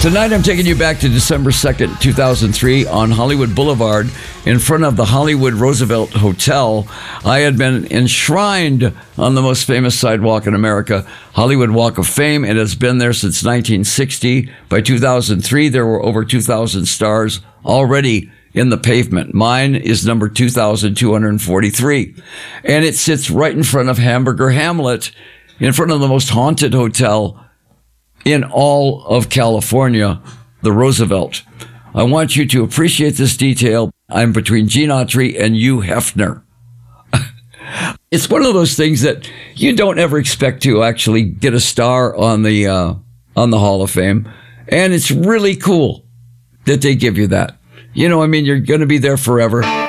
Tonight, I'm taking you back to December 2nd, 2003 on Hollywood Boulevard in front of the Hollywood Roosevelt Hotel. I had been enshrined on the most famous sidewalk in America, Hollywood Walk of Fame. It has been there since 1960. By 2003, there were over 2,000 stars already in the pavement. Mine is number 2,243. And it sits right in front of Hamburger Hamlet, in front of the most haunted hotel in all of California, the Roosevelt. I want you to appreciate this detail. I'm between Gene Autry and Hugh Hefner. It's one of those things that you don't ever expect to actually get a star on the Hall of Fame. And it's really cool that they give you that. You know, I mean, you're going to be there forever.